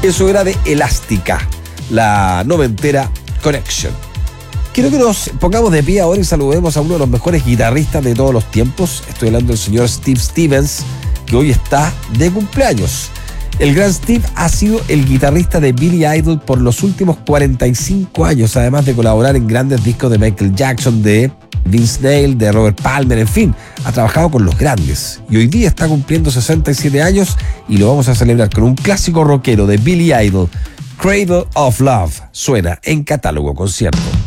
Eso era de Elástica, la noventera Connection. Quiero que nos pongamos de pie ahora y saludemos a uno de los mejores guitarristas de todos los tiempos. Estoy hablando del señor Steve Stevens, que hoy está de cumpleaños. El gran Steve ha sido el guitarrista de Billy Idol por los últimos 45 años, además de colaborar en grandes discos de Michael Jackson, de Vince Neil, de Robert Palmer, en fin, ha trabajado con los grandes. Y hoy día está cumpliendo 67 años y lo vamos a celebrar con un clásico rockero de Billy Idol, Cradle of Love. Suena en Catálogo Concierto.